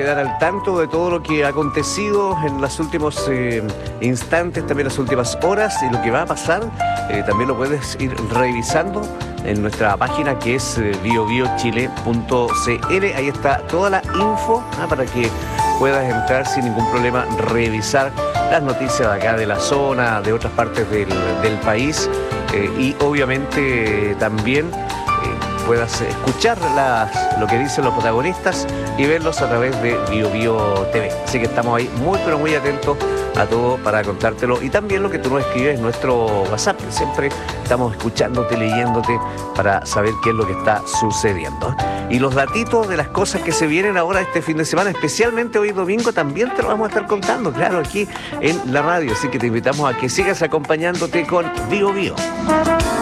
quedar al tanto de todo lo que ha acontecido en los últimos instantes, también las últimas horas y lo que va a pasar, también lo puedes ir revisando en nuestra página que es biobiochile.cl. Ahí está toda la info para que puedas entrar sin ningún problema, revisar las noticias de acá de la zona, de otras partes del país y obviamente también puedas escuchar lo que dicen los protagonistas y verlos a través de BioBio TV. Así que estamos ahí muy pero muy atentos a todo para contártelo y también lo que tú nos escribes en nuestro WhatsApp. Siempre estamos escuchándote, leyéndote para saber qué es lo que está sucediendo. Y los datitos de las cosas que se vienen ahora este fin de semana, especialmente hoy domingo, también te lo vamos a estar contando, claro, aquí en la radio. Así que te invitamos a que sigas acompañándote con BioBio.